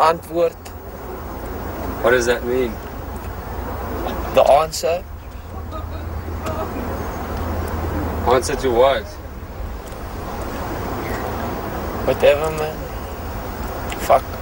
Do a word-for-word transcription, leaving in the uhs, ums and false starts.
antwoord. What does that mean? The answer. Answer to what? Whatever, man. Fuck.